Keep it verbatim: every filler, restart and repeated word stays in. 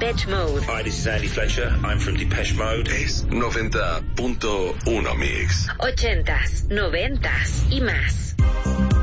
Depeche Mode. Hi, this is Andy Fletcher. I'm from Depeche Mode. Es noventa punto uno Mix. Ochentas, noventas y más.